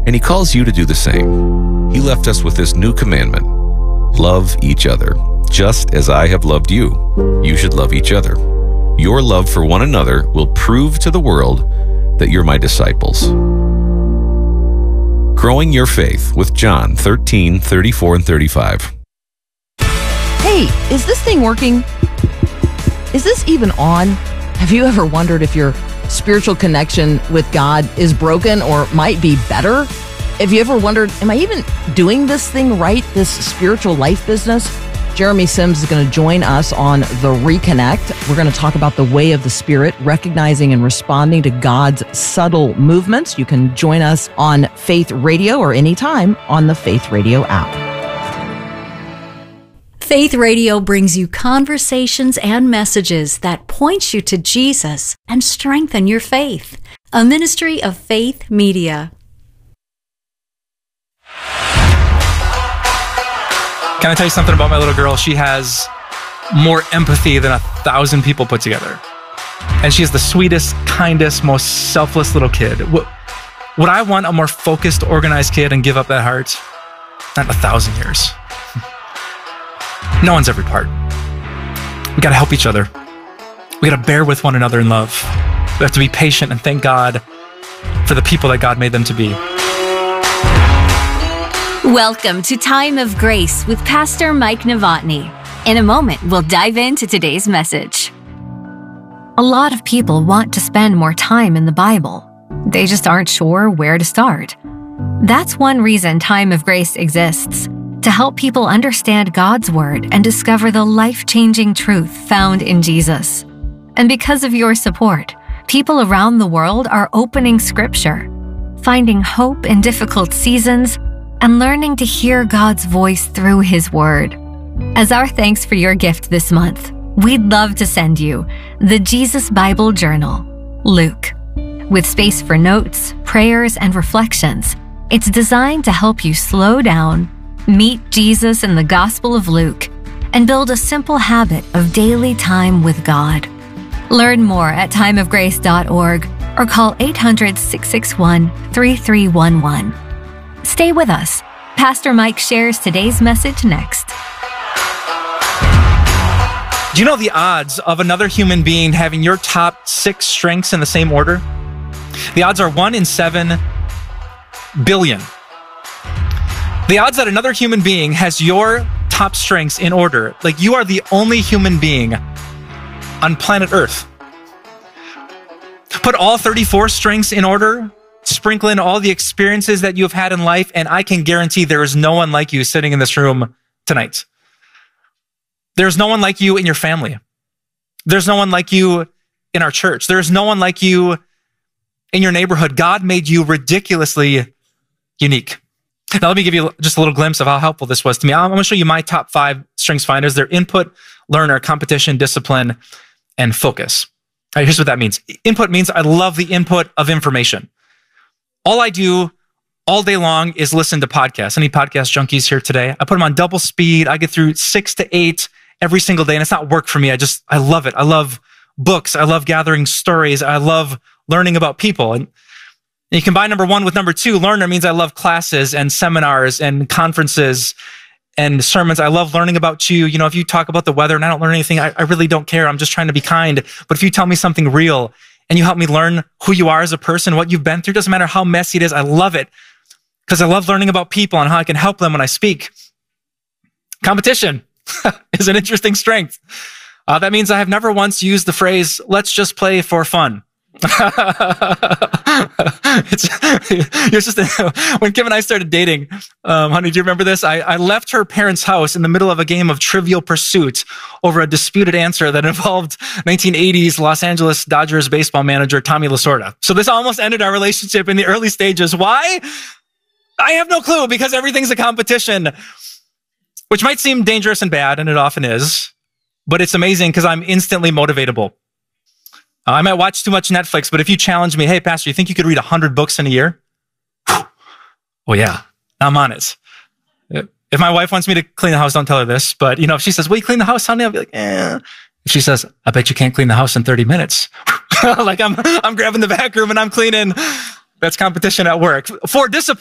and he calls you to do the same. He left us with this new commandment: love each other. Just as I have loved you, you should love each other. Your love for one another will prove to the world that you're my disciples. Growing Your Faith with John 13, 34 and 35. Hey, is this thing working? Is this even on? Have you ever wondered if your spiritual connection with God is broken or might be better? Have you ever wondered, am I even doing this thing right, this spiritual life business? Jeremy Sims is going to join us on The Reconnect. We're going to talk about the way of the Spirit, recognizing and responding to God's subtle movements. You can join us on Faith Radio or anytime on the Faith Radio app. Faith Radio brings you conversations and messages that point you to Jesus and strengthen your faith. A ministry of Faith Media. Can I tell you something about my little girl? She has more empathy than 1,000 people put together. And she is the sweetest, kindest, most selfless little kid. Would I want a more focused, organized kid and give up that heart? Not in 1,000 years. No one's every part. We got to help each other. We got to bear with one another in love. We have to be patient and thank God for the people that God made them to be. Welcome to Time of Grace with Pastor Mike Novotny. In a moment, we'll dive into today's message. A lot of people want to spend more time in the Bible. They just aren't sure where to start. That's one reason Time of Grace exists, to help people understand God's Word and discover the life-changing truth found in Jesus. And because of your support, people around the world are opening Scripture, finding hope in difficult seasons, and learning to hear God's voice through His Word. As our thanks for your gift this month, we'd love to send you the Jesus Bible Journal, Luke. With space for notes, prayers, and reflections, it's designed to help you slow down, meet Jesus in the Gospel of Luke, and build a simple habit of daily time with God. Learn more at timeofgrace.org or call 800-661-3311. Stay with us. Pastor Mike shares today's message next. Do you know the odds of another human being having your top 6 strengths in the same order? The odds are 1 in 7 billion. The odds that another human being has your top strengths in order, like you are the only human being on planet Earth. Put all 34 strengths in order, sprinkle in all the experiences that you've had in life, and I can guarantee there is no one like you sitting in this room tonight. There's no one like you in your family. There's no one like you in our church. There's no one like you in your neighborhood. God made you ridiculously unique. Now, let me give you just a little glimpse of how helpful this was to me. I'm going to show you my top 5 strengths finders. They're input, learner, competition, discipline, and focus. All right, here's what that means. Input means I love the input of information. All I do all day long is listen to podcasts. Any podcast junkies here today? I put them on double speed. I get through 6 to 8 every single day, and it's not work for me. I love it. I love books. I love gathering stories. I love learning about people. And you combine number 1 with number 2. Learner means I love classes and seminars and conferences and sermons. I love learning about you. You know, if you talk about the weather and I don't learn anything, I really don't care. I'm just trying to be kind. But if you tell me something real and you help me learn who you are as a person, what you've been through, doesn't matter how messy it is, I love it because I love learning about people and how I can help them when I speak. Competition is an interesting strength. That means I have never once used the phrase, let's just play for fun. It's just when Kim and I started dating, honey, do you remember this? I left her parents' house in the middle of a game of Trivial Pursuit over a disputed answer that involved 1980s Los Angeles Dodgers baseball manager Tommy Lasorda. So this almost ended our relationship in the early stages. Why? I have no clue, because everything's a competition, which might seem dangerous and bad, and it often is, but it's amazing because I'm instantly motivatable. I might watch too much Netflix, but if you challenge me, hey, Pastor, you think you could read 100 books in a year? Oh, yeah, I'm on it. If my wife wants me to clean the house, don't tell her this, but if she says, will you clean the house, honey? I'll be like, eh. If she says, I bet you can't clean the house in 30 minutes. Like I'm grabbing the vac room and I'm cleaning. That's competition at work. For discipline,